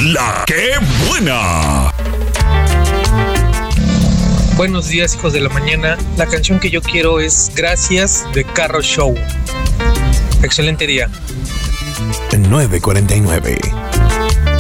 La que buena. Buenos días, hijos de la mañana. La canción que yo quiero es Gracias de Carro Show. Excelente día. 9:49.